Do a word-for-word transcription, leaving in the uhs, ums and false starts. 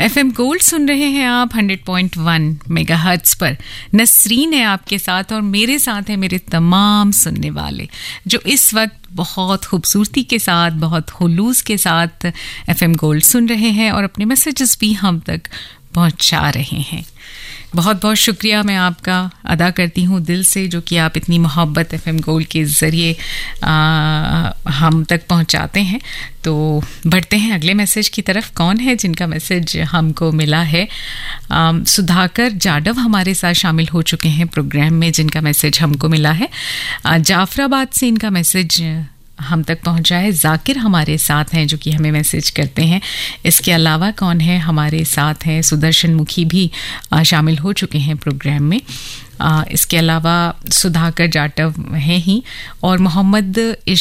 FM gold सुन रहे हैं आप हंड्रेड पॉइंट वन मेगाहर्ट्ज पर। नसरीन है आपके साथ और मेरे साथ है मेरे तमाम सुनने वाले जो इस वक्त बहुत खूबसूरती के साथ, बहुत खुलूस के साथ एफएम गोल्ड सुन रहे हैं और अपने मैसेजेस भी हम तक पहुंचा रहे हैं। बहुत बहुत शुक्रिया मैं आपका अदा करती हूँ दिल से, जो कि आप इतनी मोहब्बत एफएम गोल्ड के ज़रिए हम तक पहुँचाते हैं। तो बढ़ते हैं अगले मैसेज की तरफ। कौन है जिनका मैसेज हमको मिला है? आ, सुधाकर जाडव हमारे साथ शामिल हो चुके हैं प्रोग्राम में, जिनका मैसेज हमको मिला है। आ, जाफराबाद से इनका मैसेज हम तक पहुंचा है। जाकिर हमारे साथ हैं जो कि हमें मैसेज करते हैं। इसके अलावा कौन है हमारे साथ हैं? सुदर्शन मुखी भी आ, शामिल हो चुके हैं प्रोग्राम में। आ, इसके अलावा सुधाकर जाटव हैं ही, और मोहम्मद